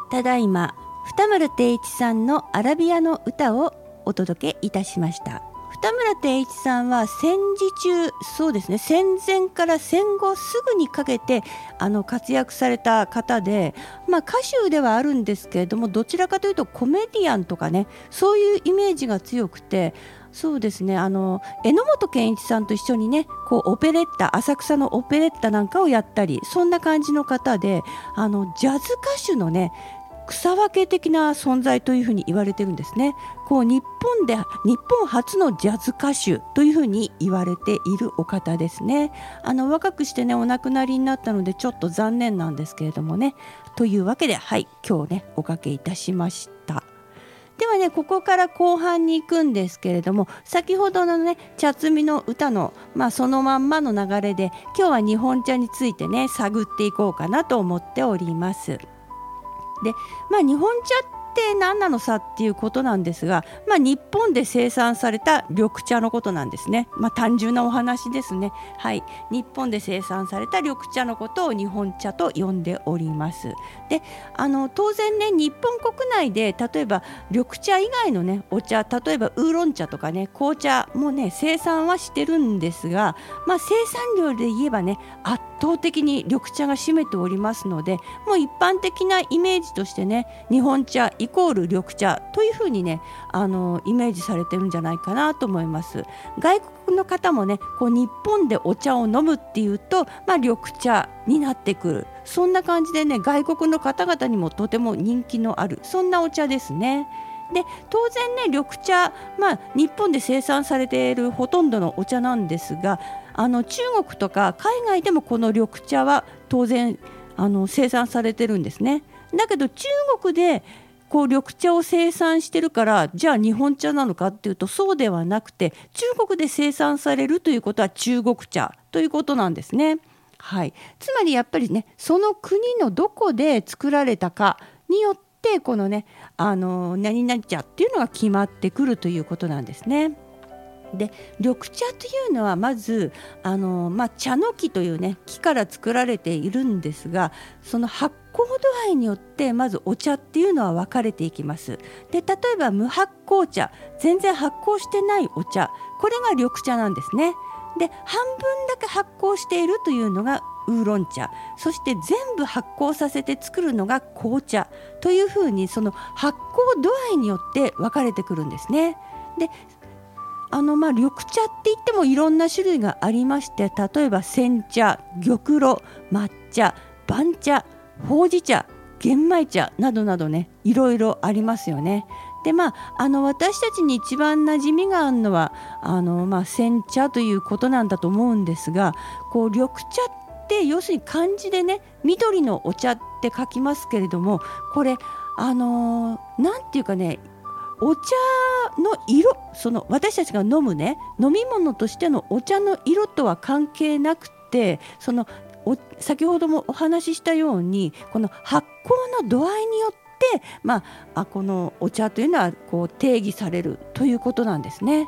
ただいま二村定一さんのアラビアの歌をお届けいたしました。二村定一さんは戦時中、そうですね、戦前から戦後すぐにかけて活躍された方で、歌手ではあるんですけれども、どちらかというとコメディアンとかね、そういうイメージが強くて、そうですね、榎本健一さんと一緒にね、オペレッタ、浅草のオペレッタなんかをやったり、そんな感じの方で、ジャズ歌手のね、草分け的な存在というふうに言われてるんですね。日本初のジャズ歌手というふうに言われているお方ですね。若くしてねお亡くなりになったのでちょっと残念なんですけれどもね。というわけで、今日ねおかけいたしました。ではね、ここから後半に行くんですけれども、先ほどのね茶摘みの歌の、そのまんまの流れで、今日は日本茶についてね探っていこうかなと思っております。で、日本茶って何なのさっていうことなんですが、日本で生産された緑茶のことなんですね。単純なお話ですね。日本で生産された緑茶のことを日本茶と呼んでおります。で、当然ね、日本国内で例えば緑茶以外のねお茶、例えばウーロン茶とかね紅茶もね生産はしてるんですが、生産量で言えばね圧倒的に緑茶が占めておりますので、もう一般的なイメージとしてね、日本茶イコール緑茶というふうにねイメージされてるんじゃないかなと思います。外国の方もね日本でお茶を飲むっていうと、緑茶になってくる、そんな感じでね外国の方々にもとても人気のある、そんなお茶ですね。で、当然ね緑茶、日本で生産されているほとんどのお茶なんですが、中国とか海外でもこの緑茶は当然生産されてるんですね。だけど中国で緑茶を生産してるから、じゃあ日本茶なのかっていうとそうではなくて、中国で生産されるということは中国茶ということなんですね。つまりやっぱりね、その国のどこで作られたかによってこのね何々茶っていうのが決まってくるということなんですね。で、緑茶というのはまず茶の木というね木から作られているんですが、その発酵度合いによってまずお茶っていうのは分かれていきます。で、例えば無発酵茶、全然発酵してないお茶、これが緑茶なんですね。で、半分だけ発酵しているというのがウーロン茶、そして全部発酵させて作るのが紅茶というふうに、その発酵度合いによって分かれてくるんですね。で、緑茶って言ってもいろんな種類がありまして、例えば煎茶、玉露、抹茶、番茶、ほうじ茶、玄米茶などなどね、いろいろありますよね。で、私たちに一番馴染みがあるのは煎茶ということなんだと思うんですが、緑茶って要するに漢字でね緑のお茶って書きますけれども、これなんていうかね、お茶の色、その私たちが飲むね飲み物としてのお茶の色とは関係なくて、先ほどもお話ししたように、この発酵の度合いによってこのお茶というのは定義されるということなんですね。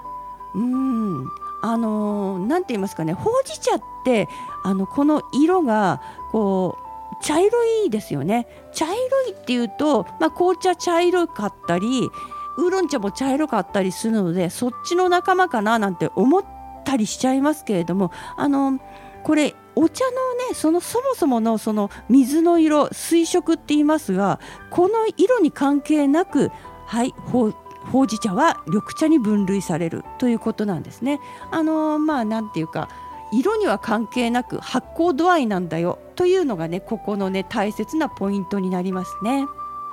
なんて言いますかね、ほうじ茶ってこの色が茶色いですよね。茶色いっていうと、紅茶茶色かったりウーロン茶も茶色かったりするので、そっちの仲間かななんて思ったりしちゃいますけれども、これお茶のねそもそものその水の色、水色って言いますが、この色に関係なくほうじ茶は緑茶に分類されるということなんですね。なんていうか、色には関係なく発酵度合いなんだよというのがね、ここのね大切なポイントになりますね。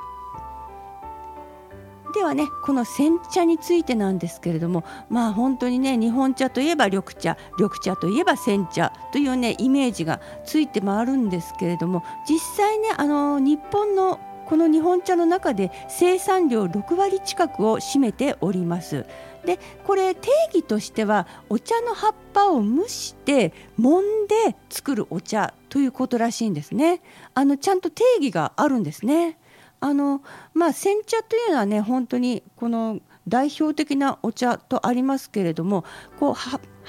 ではね、この煎茶についてなんですけれども、本当にね日本茶といえば緑茶、緑茶といえば煎茶というねイメージがついて回るんですけれども、実際ね日本のこの日本茶の中で生産量6割近くを占めております。で、これ定義としてはお茶の葉っぱを蒸して揉んで作るお茶ということらしいんですね。ちゃんと定義があるんですね。煎茶というのはね本当にこの代表的なお茶とありますけれども、発